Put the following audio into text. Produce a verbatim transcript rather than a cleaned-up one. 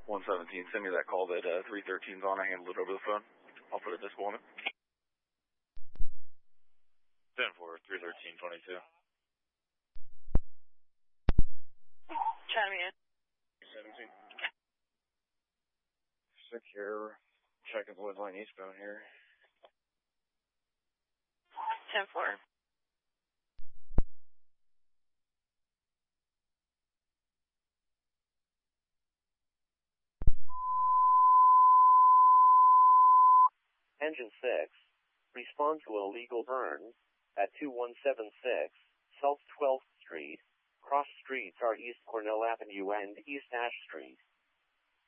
one seventeen, send me that call that uh, three thirteen's on. I handled it over the phone. I'll put it this woman. ten four, three thirteen, twenty-two. Chat me in. seventeen. Secure. Checking Lloyd line eastbound here. ten four. Engine six, respond to illegal burn at two one seven six South twelfth Street. Cross streets are East Cornell Avenue and East Ash Street.